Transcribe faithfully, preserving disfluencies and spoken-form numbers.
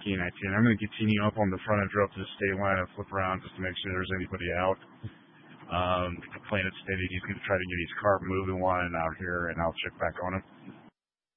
Key nineteen. I'm going to continue up on the front edge up to the state line and flip around just to make sure there's anybody out. Um, playing it steady. He's going to try to get his car moving one out here, and I'll check back on him.